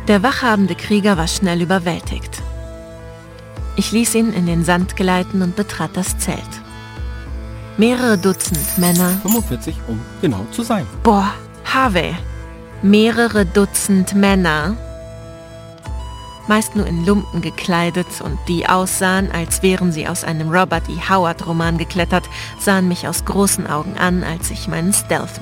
Der wachhabende Krieger war schnell überwältigt. Ich ließ ihn in den Sand gleiten und betrat das Zelt. Mehrere Dutzend Männer... 45, um genau zu sein. Boah, Harvey. Mehrere Dutzend Männer, meist nur in Lumpen gekleidet und die aussahen, als wären sie aus einem Robert E. Howard-Roman geklettert, sahen mich aus großen Augen an, als ich meinen Stealth